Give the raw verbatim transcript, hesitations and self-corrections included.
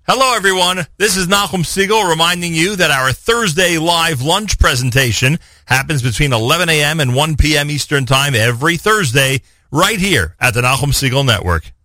Hello, everyone. This is Nachum Siegel reminding you that our Thursday live lunch presentation happens between eleven a.m. and one p.m. Eastern Time every Thursday right here at the Nachum Siegel Network.